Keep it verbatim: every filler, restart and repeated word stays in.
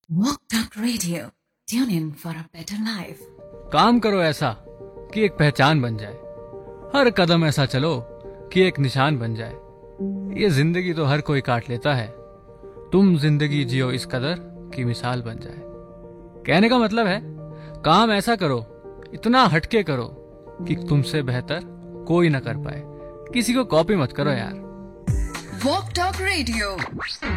Walk Talk Radio. Tune in for a better life. काम करो ऐसा कि एक पहचान बन जाए, हर कदम ऐसा चलो कि एक निशान बन जाए। ये जिंदगी तो हर कोई काट लेता है, तुम जिंदगी जियो इस कदर कि मिसाल बन जाए। कहने का मतलब है काम ऐसा करो, इतना हटके करो कि तुमसे बेहतर कोई ना कर पाए। किसी को कॉपी मत करो यार। Walk Talk Radio.